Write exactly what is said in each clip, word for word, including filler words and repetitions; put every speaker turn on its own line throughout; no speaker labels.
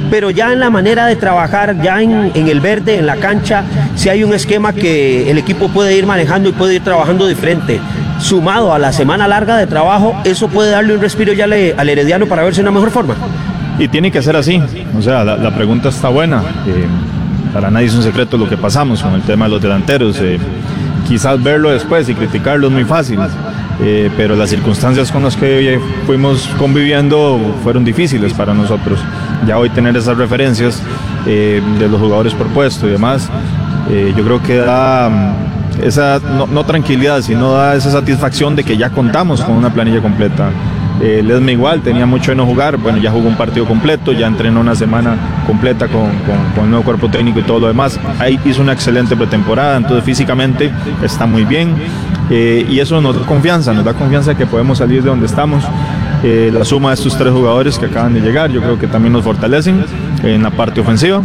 pero ya en la manera de trabajar, ya en, en el verde, en la cancha, si hay un esquema que el equipo puede ir manejando y puede ir trabajando de frente. Sumado a la semana larga de trabajo, eso puede darle un respiro ya al, al Herediano para verse de una mejor forma.
Y tiene que ser así, o sea, la, la pregunta está buena. Eh, para nadie es un secreto lo que pasamos con el tema de los delanteros. Eh, quizás verlo después y criticarlo es muy fácil, eh, pero las circunstancias con las que fuimos conviviendo fueron difíciles para nosotros. Ya hoy tener esas referencias eh, de los jugadores por puesto y demás, eh, yo creo que da esa, no, no tranquilidad, sino da esa satisfacción de que ya contamos con una planilla completa. Eh, Ledesma igual, tenía mucho de no jugar, bueno, ya jugó un partido completo, ya entrenó una semana completa con, con, con el nuevo cuerpo técnico y todo lo demás. Ahí hizo una excelente pretemporada, entonces físicamente está muy bien, eh, y eso nos da confianza, nos da confianza de que podemos salir de donde estamos. Eh, la suma de estos tres jugadores que acaban de llegar, yo creo que también nos fortalecen en la parte ofensiva,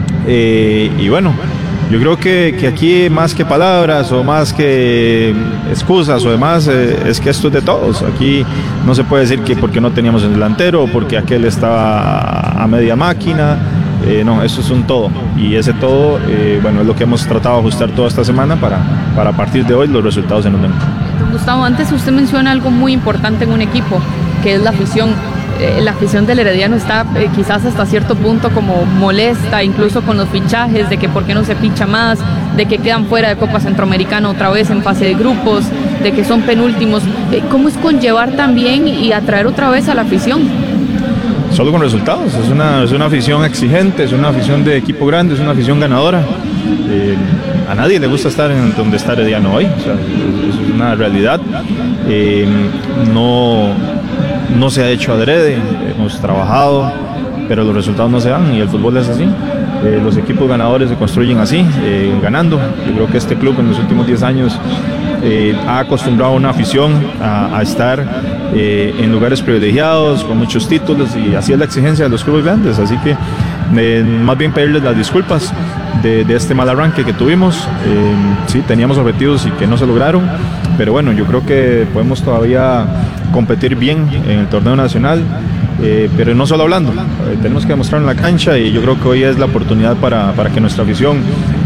eh, y bueno, yo creo que, que aquí más que palabras o más que excusas o demás, eh, es que esto es de todos. Aquí no se puede decir que porque no teníamos el delantero o porque aquel estaba a media máquina. Eh, no, eso es un todo. Y ese todo, eh, bueno, es lo que hemos tratado de ajustar toda esta semana para, para a partir de hoy los resultados se nos den.
Gustavo, antes usted menciona algo muy importante en un equipo, que es la afición. Eh, la afición del Herediano está eh, quizás hasta cierto punto como molesta, incluso con los fichajes, de que por qué no se ficha más, de que quedan fuera de Copa Centroamericana otra vez en fase de grupos, de que son penúltimos. Eh, ¿Cómo es conllevar también y atraer otra vez a la afición?
Solo con resultados, es una, es una afición exigente, es una afición de equipo grande, es una afición ganadora. Eh, a nadie le gusta estar en donde está Herediano hoy, o sea, es, es una realidad. Eh, no... No se ha hecho adrede, hemos trabajado, pero los resultados no se dan y el fútbol es así. Eh, los equipos ganadores se construyen así, eh, ganando. Yo creo que este club en los últimos diez años eh, ha acostumbrado a una afición a, a estar eh, en lugares privilegiados, con muchos títulos, y así es la exigencia de los clubes grandes. Así que eh, más bien pedirles las disculpas de, de este mal arranque que tuvimos. Eh, sí, teníamos objetivos y que no se lograron, pero bueno, yo creo que podemos todavía competir bien en el torneo nacional, eh, pero no solo hablando, eh, tenemos que demostrar en la cancha, y yo creo que hoy es la oportunidad para, para que nuestra afición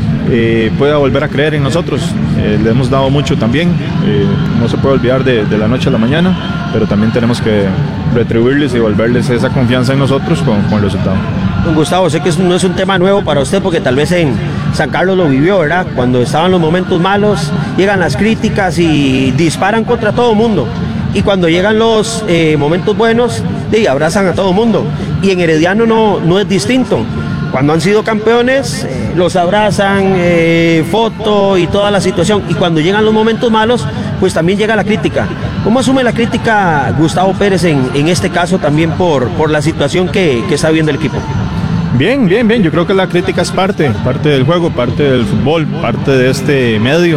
eh, pueda volver a creer en nosotros. Eh, le hemos dado mucho también, eh, no se puede olvidar de, de la noche a la mañana, pero también tenemos que retribuirles y devolverles esa confianza en nosotros con, con el resultado.
Don Gustavo, sé que no es un tema nuevo para usted porque tal vez en San Carlos lo vivió, ¿verdad? Cuando estaban los momentos malos, llegan las críticas y disparan contra todo el mundo. Y cuando llegan los eh, momentos buenos, sí, abrazan a todo el mundo. Y en Herediano no, no es distinto. Cuando han sido campeones, eh, los abrazan, eh, foto y toda la situación. Y cuando llegan los momentos malos, pues también llega la crítica. ¿Cómo asume la crítica Gustavo Pérez en, en este caso también por, por la situación que, que está viviendo el equipo?
Bien, bien, bien. Yo creo que la crítica es parte, parte del juego, parte del fútbol, parte de este medio.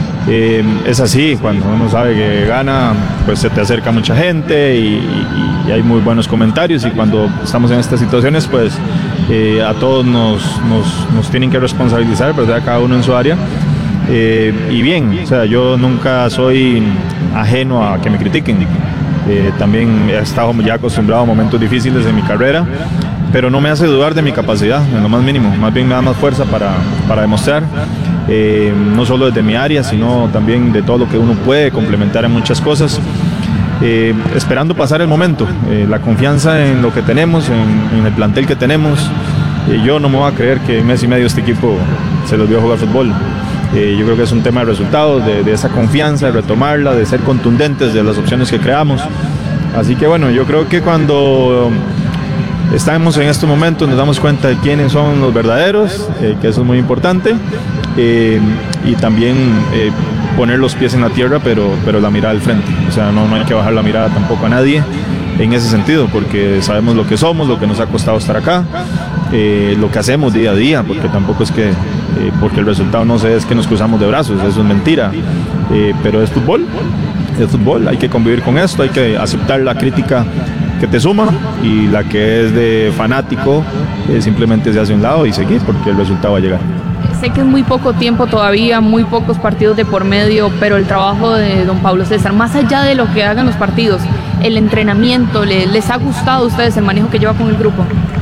Eh, es así, cuando uno sabe que gana, pues se te acerca mucha gente y, y, y hay muy buenos comentarios, y cuando estamos en estas situaciones, pues eh, a todos nos, nos, nos tienen que responsabilizar, ¿verdad? Cada uno en su área. Eh, y bien, o sea, yo nunca soy ajeno a que me critiquen. Eh, también he estado ya acostumbrado a momentos difíciles en mi carrera, pero no me hace dudar de mi capacidad, en lo más mínimo. Más bien me da más fuerza para, para demostrar. Eh, no solo desde mi área, sino también de todo lo que uno puede complementar en muchas cosas, eh, esperando pasar el momento, eh, la confianza en lo que tenemos, en, en el plantel que tenemos. Eh, yo no me voy a creer que en mes y medio este equipo se los vio jugar fútbol. Eh, yo creo que es un tema de resultados, de, de esa confianza, de retomarla, de ser contundentes de las opciones que creamos. Así que bueno, yo creo que cuando estamos en estos momentos nos damos cuenta de quiénes son los verdaderos, eh, que eso es muy importante. Eh, y también eh, poner los pies en la tierra, pero, pero la mirada al frente. O sea, no, no hay que bajar la mirada tampoco a nadie en ese sentido, porque sabemos lo que somos, lo que nos ha costado estar acá, eh, lo que hacemos día a día, porque tampoco es que eh, porque el resultado no sé, es que nos cruzamos de brazos, eso es mentira, eh, pero es fútbol, es fútbol, hay que convivir con esto, hay que aceptar la crítica que te suma, y la que es de fanático eh, simplemente se hace a un lado y seguir, porque el resultado va a llegar.
Sé que es muy poco tiempo todavía, muy pocos partidos de por medio, pero el trabajo de don Pablo César, más allá de lo que hagan los partidos, el entrenamiento, ¿les, les ha gustado a ustedes el manejo que lleva con el grupo?
Sí,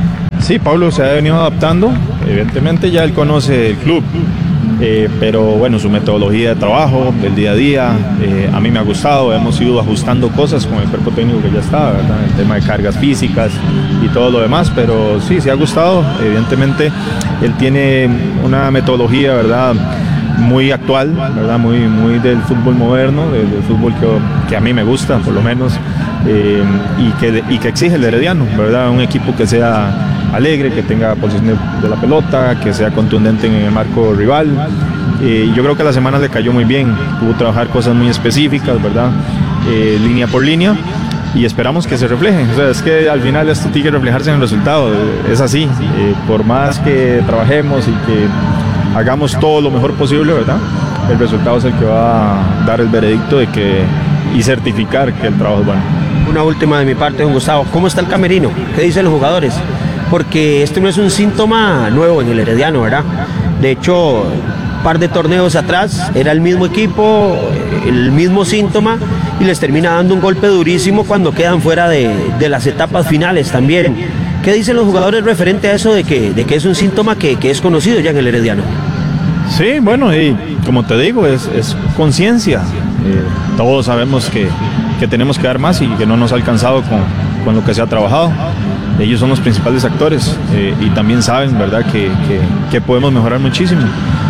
sí, Pablo se ha venido adaptando, evidentemente ya él conoce el club, eh, pero bueno, su metodología de trabajo, del día a día, eh, a mí me ha gustado, hemos ido ajustando cosas con el cuerpo técnico que ya estaba, ¿verdad? El tema de cargas físicas y todo lo demás, pero sí, sí ha gustado, evidentemente él tiene una metodología, ¿verdad?, muy actual, ¿verdad? Muy, muy del fútbol moderno, del, del fútbol que, que a mí me gusta, por lo menos, eh, y, que, y que exige el Herediano, ¿verdad? Un equipo que sea alegre, que tenga posesión de, de la pelota, que sea contundente en el marco rival. Eh, yo creo que la semana le cayó muy bien, pudo trabajar cosas muy específicas, ¿verdad? Eh, línea por línea. Y esperamos que se refleje, o sea, es que al final esto tiene que reflejarse en el resultado, es así, eh, por más que trabajemos y que hagamos todo lo mejor posible, ¿verdad? El resultado es el que va a dar el veredicto de que y certificar que el trabajo es bueno.
Una última de mi parte, don Gustavo, ¿cómo está el camerino? ¿Qué dicen los jugadores? Porque este no es un síntoma nuevo en el Herediano, ¿verdad? De hecho, un par de torneos atrás era el mismo equipo, el mismo síntoma, y les termina dando un golpe durísimo cuando quedan fuera de, de las etapas finales también. ¿Qué dicen los jugadores referente a eso de que, de que es un síntoma que, que es conocido ya en el Herediano?
Sí, bueno, y como te digo, es, es conciencia. Eh, todos sabemos que, que tenemos que dar más y que no nos ha alcanzado con, con lo que se ha trabajado. Ellos son los principales actores eh, y también saben, ¿verdad?, que, que, que podemos mejorar muchísimo.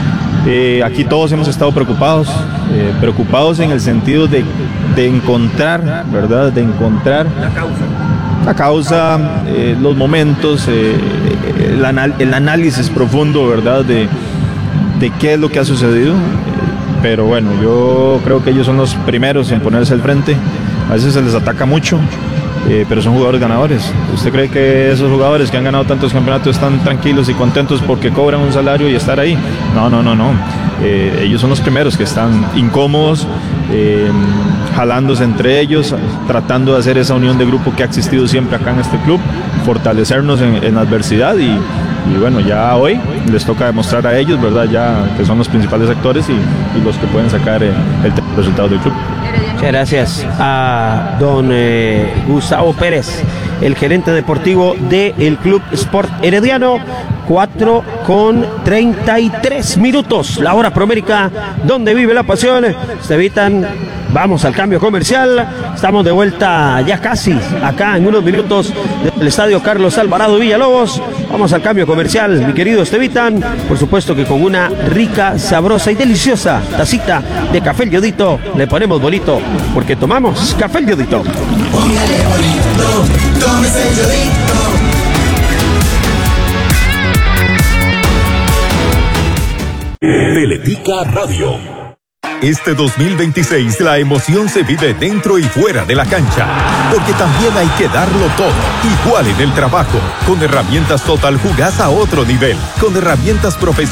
Eh, aquí todos hemos estado preocupados, eh, preocupados en el sentido de, de encontrar, ¿verdad?, de encontrar
La causa.
la causa, eh, los momentos, eh, el, anal el análisis profundo, ¿verdad?, de, de qué es lo que ha sucedido. Pero bueno, yo creo que ellos son los primeros en ponerse al frente. A veces se les ataca mucho, eh, pero son jugadores ganadores. ¿Usted cree que esos jugadores que han ganado tantos campeonatos están tranquilos y contentos porque cobran un salario y estar ahí? No, no, no, no. Eh, ellos son los primeros que están incómodos, eh, jalándose entre ellos, tratando de hacer esa unión de grupo que ha existido siempre acá en este club, fortalecernos en, en adversidad y, y bueno, ya hoy les toca demostrar a ellos, ¿verdad?, ya que son los principales actores y, y los que pueden sacar eh, el resultado del club.
Muchas gracias a don eh, Gustavo Pérez, el gerente deportivo del Club Sport Herediano. Cuatro con treinta y tres minutos, la hora promérica donde vive la pasión. Se evitan, vamos al cambio comercial. Estamos de vuelta ya casi acá en unos minutos del estadio Carlos Alvarado Villalobos. Vamos al cambio comercial, mi querido Estevitan. Por supuesto que con una rica, sabrosa y deliciosa tacita de café El Yodito le ponemos bonito, porque tomamos café El Yodito.
Póngale bonito, tómese El Yodito.
Teletica Radio. Este dos mil veintiséis la emoción se vive dentro y fuera de la cancha, porque también hay que darlo todo, igual en el trabajo. Con herramientas Total jugás a otro nivel, con herramientas profesionales